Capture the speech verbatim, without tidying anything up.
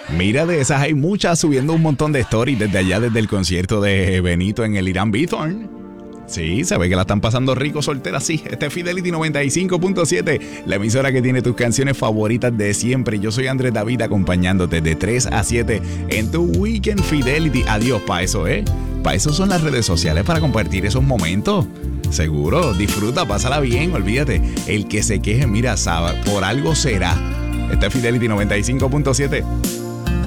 Mira, de esas hay muchas subiendo un montón de stories desde allá, desde el concierto de Benito en el Irán Bithorn. Sí, se ve que la están pasando rico soltera, sí. Este es Fidelity noventa y cinco punto siete, la emisora que tiene tus canciones favoritas de siempre. Yo soy Andrés David, acompañándote de tres a siete en tu Weekend Fidelity. Adiós, pa' eso, ¿eh? Para eso son las redes sociales, para compartir esos momentos. Seguro, disfruta, pásala bien, olvídate. El que se queje, mira, sabe, por algo será. Este es Fidelity noventa y cinco punto siete.